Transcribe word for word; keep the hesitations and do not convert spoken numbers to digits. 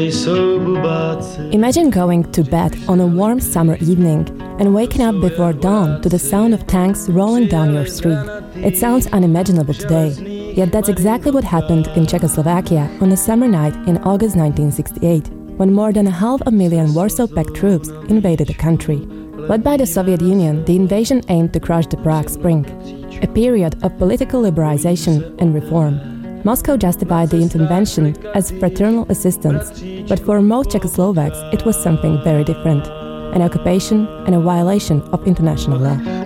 Imagine going to bed on a warm summer evening and waking up before dawn to the sound of tanks rolling down your street. It sounds unimaginable today, yet that's exactly what happened in Czechoslovakia on a summer night in August nineteen sixty-eight, when more than a half a million Warsaw Pact troops invaded the country. Led by the Soviet Union, the invasion aimed to crush the Prague Spring, a period of political liberalization and reform. Moscow justified the intervention as fraternal assistance, but for most Czechoslovaks it was something very different, an occupation and a violation of international law.